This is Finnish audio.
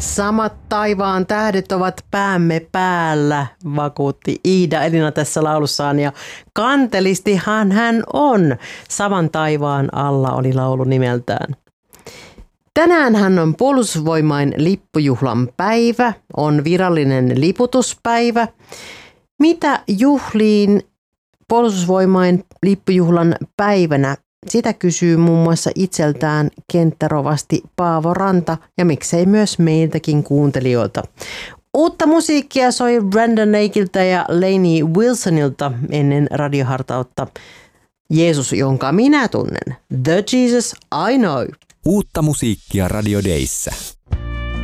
Samat taivaan tähdet ovat päämme päällä, vakuutti Iida Elina tässä laulussaan, ja kantelistihan hän on. Saman taivaan alla oli laulu nimeltään. Tänään hän on Puolustusvoimain lippujuhlan päivä, on virallinen liputuspäivä. Mitä juhliin Puolustusvoimain lippujuhlan päivänä? Sitä kysyy muun muassa itseltään kenttärovasti Paavo Ranta ja miksei myös meiltäkin kuuntelijoilta. Uutta musiikkia soi Brandon Lakeilta ja Lainey Wilsonilta ennen radiohartautta. Jeesus, jonka minä tunnen. The Jesus I know. Uutta musiikkia Radio Dayssä.